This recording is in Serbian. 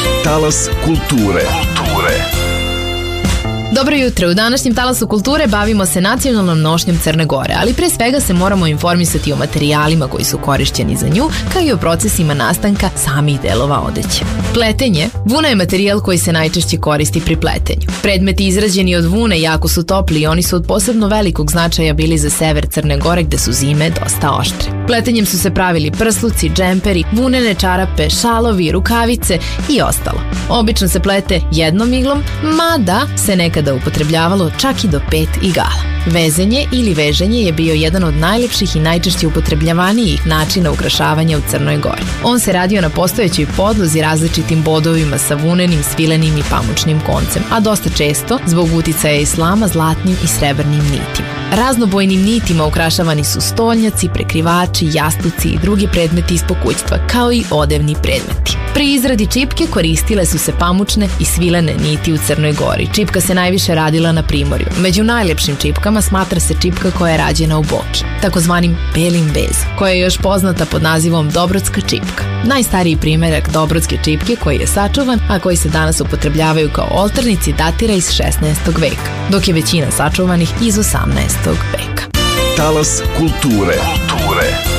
Talas kulture. Dobro jutro, u današnjem Talasu kulture bavimo se nacionalnom nošnjom Crne Gore, ali pre svega se moramo informisati o materijalima koji su korišćeni za nju, kao i o procesima nastanka samih delova odeće. Pletenje. Vuna je materijal koji se najčešće koristi pri pletenju. Predmeti izrađeni od vune jako su topli i oni su od posebno velikog značaja bili za sever Crne Gore gde su zime dosta oštre. Pletenjem su se pravili prsluci, džemperi, vunene čarape, šalovi, rukavice i ostalo. Obično se plete jednom iglom, mada se nekada upotrebljavalo čak i do 5 igala. Vezenje ili veženje je bio jedan od najlepših i najčešće upotrebljavanijih načina ukrašavanja u Crnoj Gori. On se radio na postojećoj podlozi različitim bodovima sa vunenim, svilenim i pamučnim koncem, a dosta često, zbog uticaja islama, zlatnim i srebrnim nitima. Raznobojnim nitima ukrašavani su stolnjaci, prekrivači, jastuci i drugi predmeti iz pokućstva, kao i odevni predmeti. Pri izradi čipke koristile su se pamučne i svilene niti u Crnoj Gori. Čipka se najviše radila na primorju. Među najlepšim čipkama smatra se čipka koja je rađena u Boki, takozvanim belim vezom, koja je još poznata pod nazivom Dobrotska čipka. Najstariji primerak Dobrotske čipke koji je sačuvan, a koji se danas upotrebljavaju kao oltarnici, datira iz 16. veka, dok je većina sačuvanih iz 18. veka. Talas kulture.